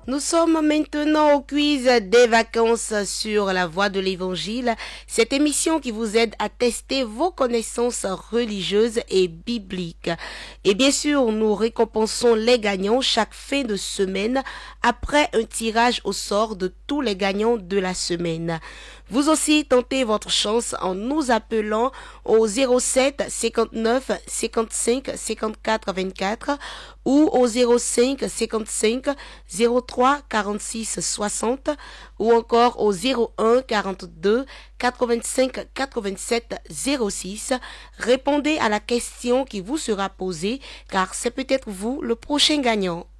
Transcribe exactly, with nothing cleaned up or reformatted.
Nous sommes maintenant au quiz des vacances sur la voie de l'évangile, cette émission qui vous aide à tester vos connaissances religieuses et bibliques. Et bien sûr, nous récompensons les gagnants chaque fin de semaine après un tirage au sort de tous les gagnants de la semaine. Vous aussi tentez votre chance en nous appelant au zéro sept cinquante-neuf cinquante-cinq cinquante-quatre vingt-quatre ou au zéro cinq cinquante-cinq zéro trois quarante-six soixante ou encore au zéro un quarante-deux quatre-vingt-cinq quatre-vingt-sept zéro six. Répondez à la question qui vous sera posée car c'est peut-être vous le prochain gagnant.